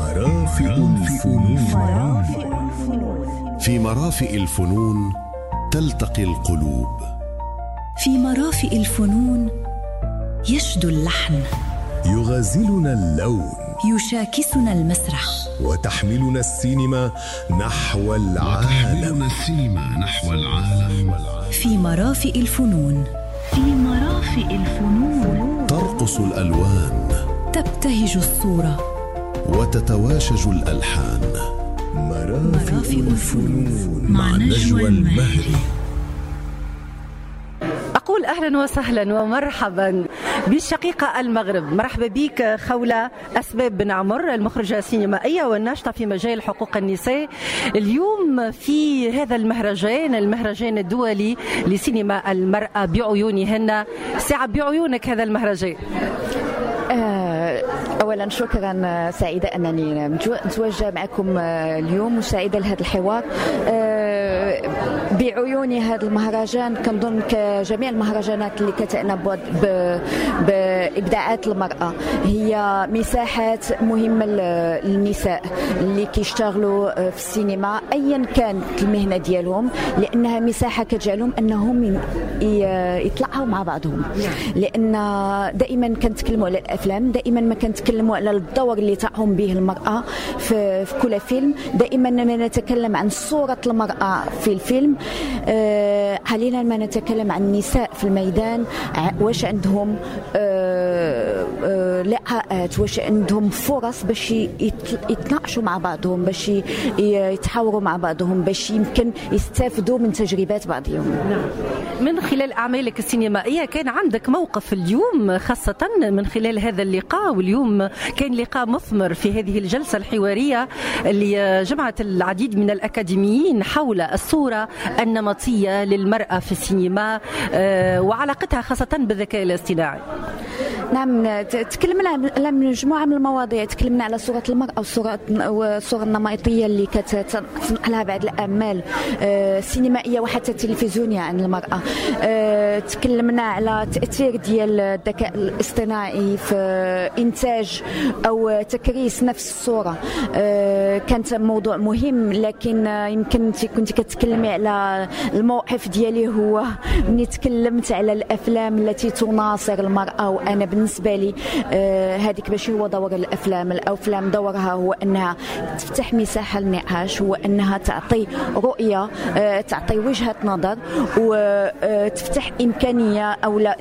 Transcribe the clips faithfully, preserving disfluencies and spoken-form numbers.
مرافئ الفنون. في مرافئ الفنون تلتقي القلوب. في مرافئ الفنون يشدو اللحن، يغازلنا اللون، يشاكسنا المسرح، وتحملنا السينما نحو العالم. السينما نحو العالم. في مرافئ الفنون. في مرافئ الفنون ترقص الألوان، تبتهج الصورة، وتتواشج الألحان. مرافئ الفنون مع نجوى المهري. أقول أهلا وسهلا ومرحبا بالشقيقة المغرب. مرحبا بك خولة أسباب بن عمر، المخرجة السينمائية والناشطة في مجال حقوق النساء. اليوم في هذا المهرجان، المهرجان الدولي لسينما المرأة بعيونهن. ساعة بعيونك هذا المهرجان. أولا شكرا، سعيدة أنني نتواجد معكم اليوم وسعيدة لهذا الحوار. بعيوني هذا المهرجان كنظن كجميع المهرجانات اللي كتعنى بإبداعات المرأة، هي مساحات مهمة للنساء اللي كيشتغلوا في السينما أيا كانت المهنة ديالهم، لأنها مساحة كتجعلهم أنهم يطلعوا مع بعضهم. لأن دائما كنتكلموا على الأفلام، دائما ما كنتكلموا على الدور اللي تقوم به المرأة في, في كل فيلم. دائما ما نتكلم عن صورة المرأة في الفيلم، آه قليلا ما نتكلم عن النساء في الميدان، واش عندهم آه آه لقاءات، واش عندهم فرص باش يتناقشوا مع بعضهم، باش يتحاوروا مع بعضهم، باش يمكن يستافدوا من تجربات بعضهم. من خلال أعمالك السينمائية كان عندك موقف اليوم، خاصة من خلال هذا اللقاء، واليوم كان لقاء مثمر في هذه الجلسة الحوارية اللي جمعت العديد من الأكاديميين حول الصورة النمطية للمرأة في السينما وعلاقتها خاصة بالذكاء الاصطناعي. نعم، تكلمنا على مجموعة من المواضيع. تكلمنا على صورة المرأة والصورة والصورة النمطية اللي كتنقلها بعض الأعمال السينمائية وحتى التلفزيونية عن المرأة. تكلمنا على تأثير ديال الذكاء الاصطناعي في إنتاج أو تكريس نفس الصورة. كانت موضوع مهم، لكن يمكن كنت كتكلمي على الموقف ديالي هو مني تكلمت على الأفلام التي تناصر المرأة. وأنا بالنسبة لي هذيك ماشي هو دور الأفلام. الأفلام دورها هو أنها تفتح مساحة للنقاش، هو أنها تعطي رؤية، تعطي وجهة نظر، وتفتح إمكانية أو لا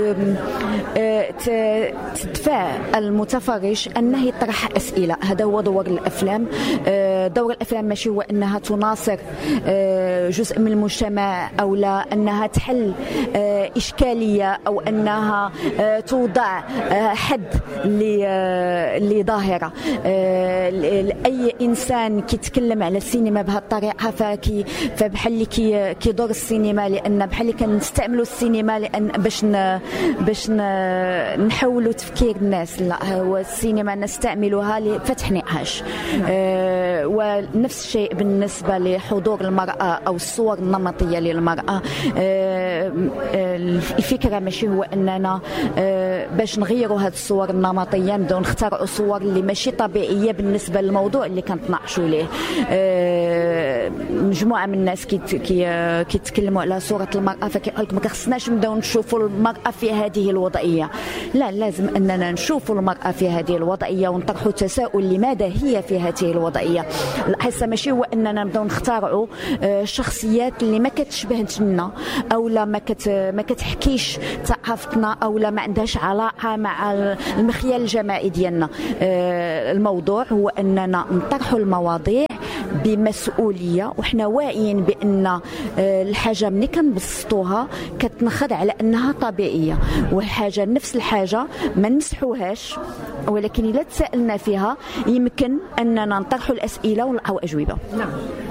تدفع المتفرج أنه يطرح أسئلة. هذا هو دور الأفلام. دور الأفلام ماشي هو أنها تناصر جزء من المجتمع أو لا أنها تحل إشكالية أو أنها توضع حد لظاهرة. أي إنسان كيتكلم على السينما بهذه الطريقة فكي فبحال اللي كي كيدور السينما، لأن بحال اللي كنستعملوا السينما لأن باش ن باش نحولوا تفكير الناس. لا، هو السينما نستعملها لفتح نقاش. أه ونفس الشيء بالنسبة لحضور المرأة أو الصور النمطية للمرأة. أه الفكرة ماشي هو أننا أه باش نغيروا هذه الصور النمطية نبداو نختاروا صور اللي ماشي طبيعية بالنسبة للموضوع اللي كنتناقشوا ليه. أه مجموعة من الناس كي كيتكلموا على صورة المرأة فكيقول لك ما خصناش نبداو نشوفوا المرأة في هذه الوضعية. لا، لازم أننا نشوفوا المرأة في هذه الوضعية ونطرحوا تساؤل لماذا هي في هذه الوضعية. القصة ماشي هو أننا نبداو نختاروا شخصيات اللي ما كتشبهش لنا أو لا ما كت ما كتحكيش ثقافتنا أو لا ما عندهاش علاقة مع المخيال الجماعي ديالنا. الموضوع هو أننا نطرحوا المواضيع بمسؤولية، وحنا واعيين بأن الحاجة ملي كنبسطوها كتنخد على أنها طبيعية، والحاجة نفس الحاجة ما نمسحوهاش، ولكن إذا تسألنا فيها يمكن أننا نطرحوا الأسئلة ونلقاو أجوبة. نعم.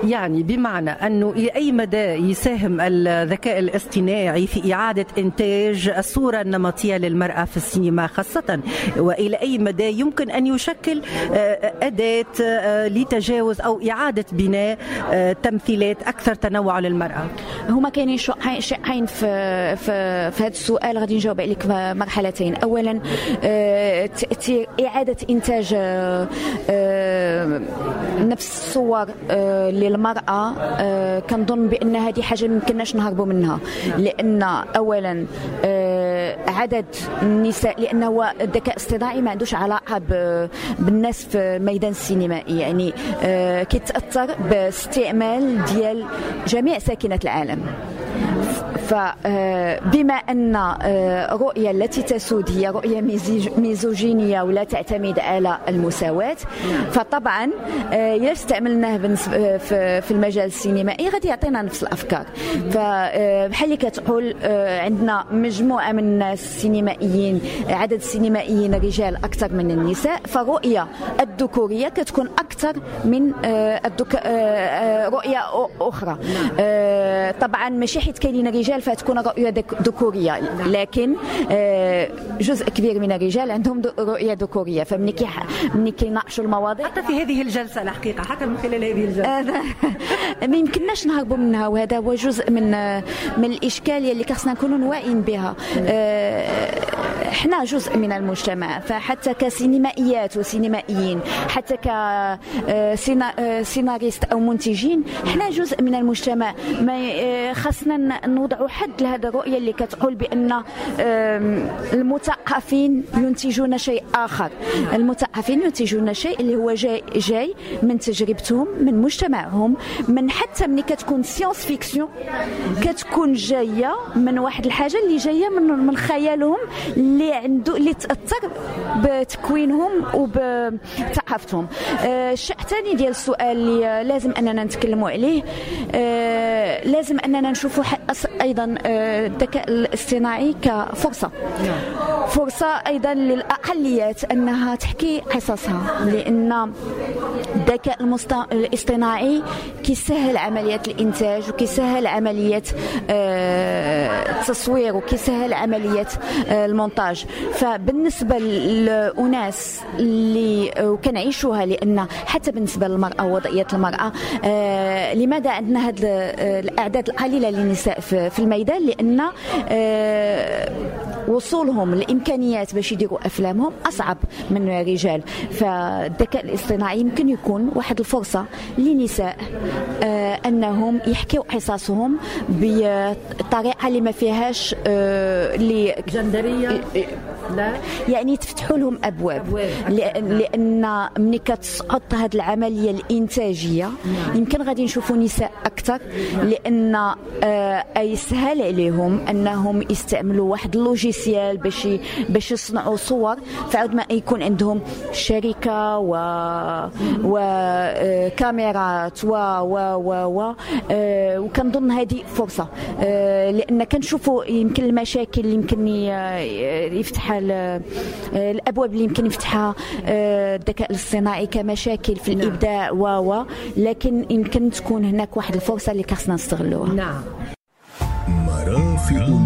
يعني بمعنى أنه إلى أي مدى يساهم الذكاء الاصطناعي في إعادة إنتاج الصورة النمطية للمرأة في السينما خاصة، وإلى أي مدى يمكن أن يشكل أداة لتجاوز أو إعادة بناء تمثيلات أكثر تنوع للمرأة؟ هما كاينين شقين في في في هذا السؤال، غادي نجاوب عليك مرحلتين. أولا تأثير إعادة إنتاج نفس الصور للمرأة، كنظن بأن هذه حاجة ما يمكنناش نهربوا منها، لأن أولا عدد النساء، لأن هو الذكاء الاصطناعي ما عندوش علاقة بالناس في الميدان السينمائي، يعني كيتأثر باستعمال ديال جميع ساكنات العالم. فبما أن الرؤية التي تسود هي رؤية ميزوجينية ولا تعتمد على المساواة، فطبعا إذا استعملناه في المجال السينمائي غادي يعطينا نفس الأفكار. فبحال اللي كتقول عندنا مجموعة من الناس السينمائيين، عدد السينمائيين رجال أكثر من النساء، فالرؤية الذكورية كتكون أكثر من رؤية أخرى. طبعا ماشي حيت كاينين رجال فتكون رؤية ذكورية، لكن جزء كبير من الرجال عندهم رؤية ذكورية. فمني كي مني كيناقشوا المواضيع حتى في هذه الجلسة الحقيقة، حتى من خلال هذه الجلسة ما يمكنناش نهربوا منها، وهذا هو جزء من من الإشكالية اللي خصنا نكونوا واعيين بها. احنا جزء من المجتمع، فحتى كسينمائيات وسينمائيين، حتى كسيناريست أو منتجين، احنا جزء من المجتمع. ما خصنا نوضعوا حد لهذا الرؤية اللي كتقول بأن المثقفين ينتجون شيء آخر. المثقفين ينتجون شيء اللي هو جاي, جاي من تجربتهم، من مجتمعهم، من حتى ملي كتكون سيانس فيكسيون كتكون جاية من واحد الحاجة اللي جاية من من خيالهم، اللي عنده اللي تأثر بتكوينهم وبثقافتهم. الشيء الثاني ديال السؤال اللي لازم أننا نتكلموا عليه، لازم أننا نشوفوا أيضا الذكاء الاصطناعي كفرصة، فرصة أيضا للأقليات أنها تحكي قصصها، لأن الذكاء الاصطناعي كيسهل عمليات الإنتاج وكيسهل عمليات التصوير وكيسهل عمليات المونتاج. فبالنسبة للأناس اللي كنعيشوها، لأن حتى بالنسبة للمرأة ووضعية المرأة، لماذا عندنا هذه الأعداد القليلة للنساء في الميدان؟ لأن وصولهم لإمكانيات باش يديروا أفلامهم أصعب من الرجال. فالذكاء الاصطناعي يمكن يكون واحد الفرصة للنساء أنهم يحكيوا قصصهم بطريقة اللي ما فيهاش اللي جندرية، لا يعني تفتحوا لهم أبواب, أبواب. لأن ملي كتسقط هذه العملية الإنتاجية يمكن غادي نشوفوا نساء أكثر، لأن يسهل عليهم أنهم يستعملوا واحد اللوجيسيال باش باش يصنعوا صور، فعود ما يكون عندهم شركة و وكاميرات و و و و وكنظن هذه فرصة، لأن كنشوفوا يمكن المشاكل اللي يمكن يفتحها الأبواب اللي يمكن يفتحها الذكاء الاصطناعي كمشاكل في الإبداع و و لكن يمكن تكون هناك واحد الفرصة اللي خصنا نستغلوها. نعم. مرافق